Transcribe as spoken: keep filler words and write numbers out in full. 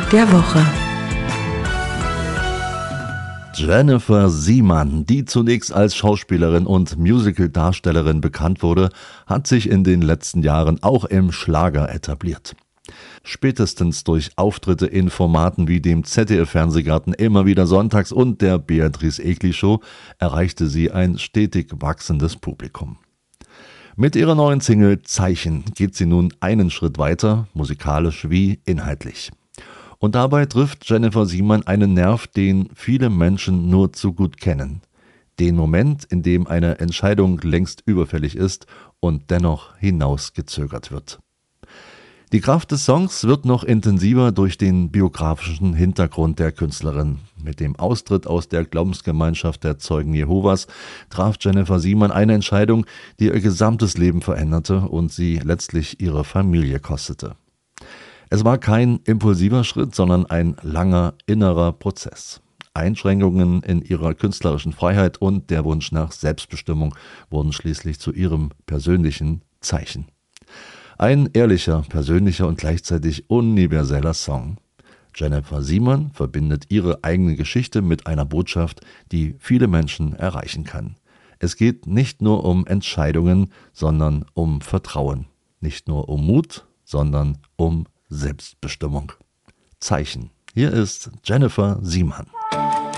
der Woche. Jennifer Siemann, die zunächst als Schauspielerin und Musical-Darstellerin bekannt wurde, hat sich in den letzten Jahren auch im Schlager etabliert. Spätestens durch Auftritte in Formaten wie dem Z D F-Fernsehgarten immer wieder sonntags und der Beatrice Egli Show erreichte sie ein stetig wachsendes Publikum. Mit ihrer neuen Single Zeichen geht sie nun einen Schritt weiter, musikalisch wie inhaltlich. Und dabei trifft Jennifer Siemann einen Nerv, den viele Menschen nur zu gut kennen. Den Moment, in dem eine Entscheidung längst überfällig ist und dennoch hinausgezögert wird. Die Kraft des Songs wird noch intensiver durch den biografischen Hintergrund der Künstlerin. Mit dem Austritt aus der Glaubensgemeinschaft der Zeugen Jehovas traf Jennifer Siemann eine Entscheidung, die ihr gesamtes Leben veränderte und sie letztlich ihre Familie kostete. Es war kein impulsiver Schritt, sondern ein langer innerer Prozess. Einschränkungen in ihrer künstlerischen Freiheit und der Wunsch nach Selbstbestimmung wurden schließlich zu ihrem persönlichen Zeichen. Ein ehrlicher, persönlicher und gleichzeitig universeller Song. Jennifer Siemann verbindet ihre eigene Geschichte mit einer Botschaft, die viele Menschen erreichen kann. Es geht nicht nur um Entscheidungen, sondern um Vertrauen. Nicht nur um Mut, sondern um Selbstbestimmung. Zeichen. Hier ist Jennifer Siemann.